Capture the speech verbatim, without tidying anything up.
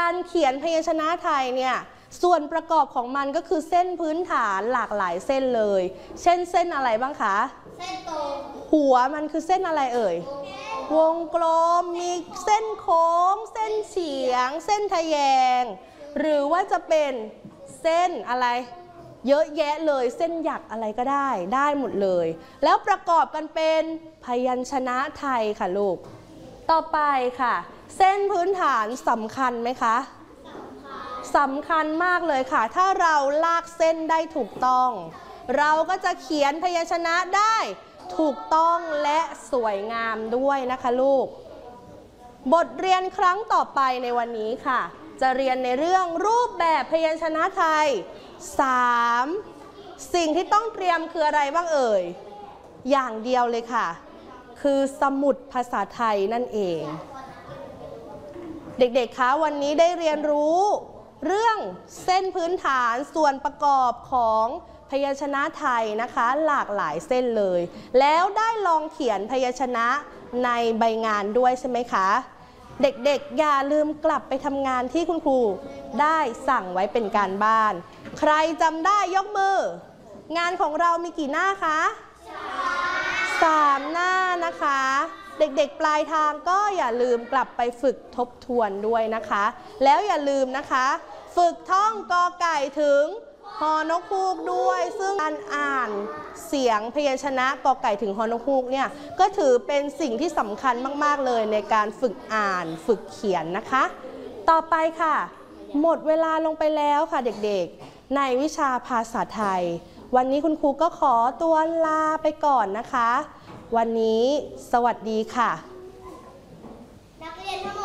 การเขียนพยัญชนะไทยเนี่ยส่วนประกอบของมันก็คือเส้นพื้นฐานหลากหลายเส้นเลยเช่นเส้นอะไรบ้างคะเส้นตรงหัวมันคือเส้นอะไรเอ่ยวงกลมมีเส้นโค้งเส้นเฉียงเส้นทะแยงหรือว่าจะเป็นเส้นอะไรเยอะแยะเลยเส้นหยักอะไรก็ได้ได้หมดเลยแล้วประกอบกันเป็นพยัญชนะไทยค่ะลูกต่อไปค่ะเส้นพื้นฐานสำคัญไหมคะสำคัญมากเลยค่ะถ้าเราลากเส้นได้ถูกต้องเราก็จะเขียนพยัญชนะได้ถูกต้องและสวยงามด้วยนะคะลูกบทเรียนครั้งต่อไปในวันนี้ค่ะจะเรียนในเรื่องรูปแบบพยัญชนะไทยสามสิ่งที่ต้องเตรียมคืออะไรบ้างเอ่ยอย่างเดียวเลยค่ะคือสมุดภาษาไทยนั่นเองเด็กๆคะวันนี้ได้เรียนรู้เรื่องเส้นพื้นฐานส่วนประกอบของพยัญชนะไทยนะคะหลากหลายเส้นเลยแล้วได้ลองเขียนพยัญชนะในใบงานด้วยใช่ไหมคะเด็กๆอย่าลืมกลับไปทำงานที่คุณครูได้สั่งไว้เป็นการบ้านใครจำได้ยกมืองานของเรามีกี่หน้าคะสามหน้านะคะเด็กๆปลายทางก็อย่าลืมกลับไปฝึกทบทวนด้วยนะคะแล้วอย่าลืมนะคะฝึกท่องกอไก่ถึงฮอนกฮูกด้วยซึ่งการอ่านเสียงพยัญชนะกอไก่ถึงฮอนกฮูกเนี่ยก็ถือเป็นสิ่งที่สำคัญมากๆเลยในการฝึกอ่านฝึกเขียนนะคะต่อไปค่ะหมดเวลาลงไปแล้วค่ะเด็กๆในวิชาภาษาไทยวันนี้คุณครูก็ขอตัวลาไปก่อนนะคะวันนี้สวัสดีค่ะนักเรียน